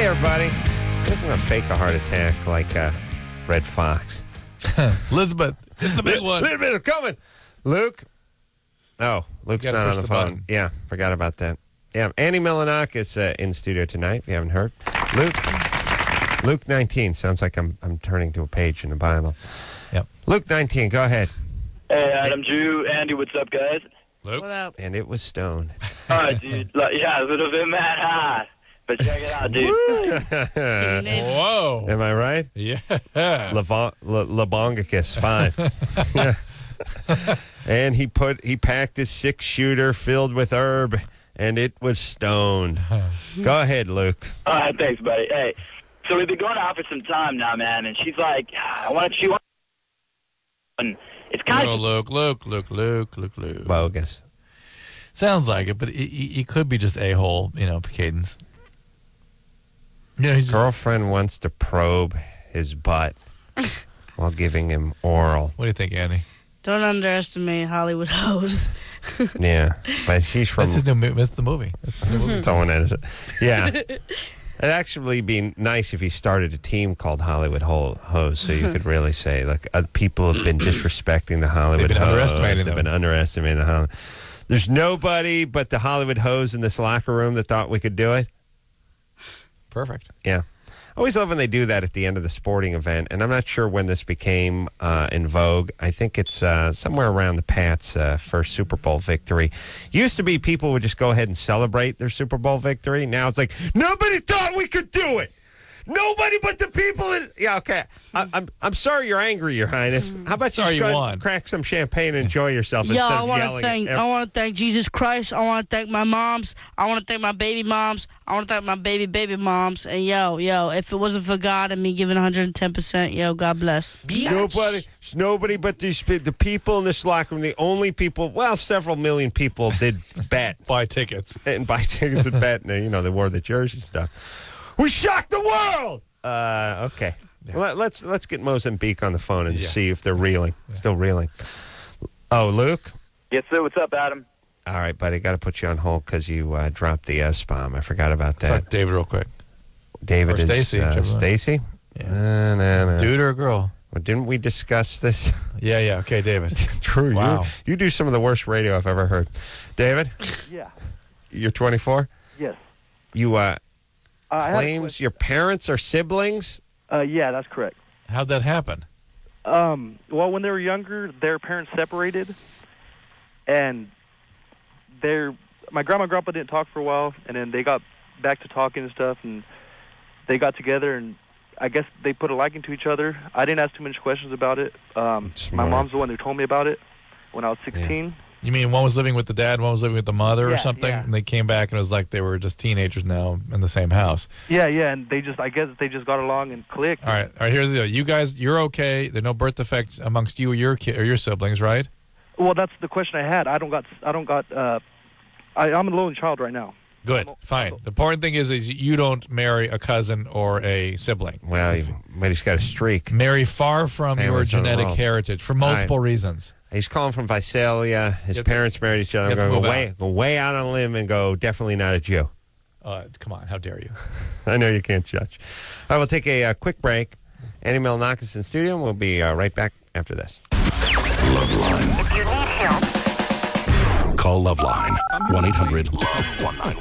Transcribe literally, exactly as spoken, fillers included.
Hey, everybody. I'm going to fake a heart attack like uh, Red Fox. Elizabeth, it's the big A one. little bit of coming. Luke. Oh, Luke's gotta not push on the, the phone. button. Yeah, forgot about that. Yeah, Andy Milanakis uh, in studio tonight, if you haven't heard. Luke. Luke nineteen. Sounds like I'm I'm turning to a page in the Bible. Yep. Luke nineteen, go ahead. Hey, Adam, Drew, Andy, what's up, guys? Luke. What up? And it was stoned. Oh, dude, like, yeah, a little bit mad high, but check it out, dude. Teenage. Whoa. Am I right? Yeah. Levon- Le- Lebongicus, fine. Yeah. And he put he packed his six shooter filled with herb, and it was stoned. Go ahead, Luke. All right, thanks, buddy. Hey, so we've been going out for some time now, man, and she's like, I want she wants. And it's kind Oh, of Luke, Luke, Luke, Luke, Luke, Luke. Bogus. Sounds like it, but he, he he could be just a-hole, you know, cadence. You know, he's just, Girlfriend wants to probe his butt while giving him oral. what do you think, Andy? Don't underestimate Hollywood hoes. Yeah, but she's from That's his new movie. That's the movie. That's the movie. someone edited it. Yeah. It'd actually be nice if he started a team called Hollywood Ho- Hoes, so you could really say, like, uh, people have been disrespecting the Hollywood They've been Hoes. underestimating They've them. been underestimating the Hollywood. There's nobody but the Hollywood Hoes in this locker room that thought we could do it. Perfect. Yeah. I always love when they do that at the end of the sporting event, and I'm not sure when this became uh, in vogue. I think it's uh, somewhere around the Pats' uh, first Super Bowl victory. Used to be people would just go ahead and celebrate their Super Bowl victory. Now it's like, nobody thought we could do it. Nobody but the people. In- yeah, okay. I, I'm I'm sorry you're angry, Your Highness. How about Sorry you you just go won. and crack some champagne and enjoy yourself Yo, instead I of want to yelling thank at I every- want to thank Jesus Christ. I want to thank my moms. I want to thank my baby moms. I want to thank my baby baby moms. And yo, yo, if it wasn't for God and me giving one hundred ten percent, yo, God bless. It's nobody, it's nobody but these pe- the people in this locker room. The only people, well, several million people did bet Buy tickets. and buy tickets and bet, and you know they wore the jersey stuff. We shocked the world. Uh, okay, Yeah. well, let's let's get Mozambique on the phone and Yeah. see if they're reeling, still reeling. Oh, Luke. yes, sir. What's up, Adam? All right, buddy, got to put you on hold because you uh, dropped the S bomb. I forgot about that. Talk to David real quick. David or is Stacy, uh, whichever one. Stacy. Yeah. Uh, nah, nah. Dude or a girl? Well, didn't we discuss this? Yeah, yeah. Okay, David. True. Wow. You, you do some of the worst radio I've ever heard. David, Yeah. you're twenty-four. Yes. You uh, Uh, I had a claims question. your parents are siblings. Uh, yeah, that's correct. How'd that happen? Um, well, when they were younger, their parents separated, and their my grandma and grandpa didn't talk for a while, and then they got back to talking and stuff, and they got together, and I guess they put a liking to each other. I didn't ask too many questions about it. Um, my Smart. mom's the one who told me about it when I was sixteen. You mean one was living with the dad, one was living with the mother or Yeah, something? yeah. And they came back and it was like they were just teenagers now in the same house. Yeah, yeah, and they just I guess they just got along and clicked. All right, all right. Here's the deal. You guys, you're okay. There are no birth defects amongst you or your kid or your siblings, right? Well, that's the question I had. I don't got I don't got. Uh, I, I'm an only child right now. Good, fine. The important thing is, is you don't marry a cousin or a sibling. Well, you, but he's got a streak. Marry far from your Families on the genetic roll. heritage for multiple reasons. He's calling from Visalia. His You have to- parents married each other. you I'm have to going to go move way, out. go way out on a limb and go definitely not a Jew. Uh, come on, how dare you? I know you can't judge. All right, we'll take a uh, quick break. Andy Milanakis in studio, and we'll be uh, right back after this. Loveline. If you need help, Call Loveline. one eight hundred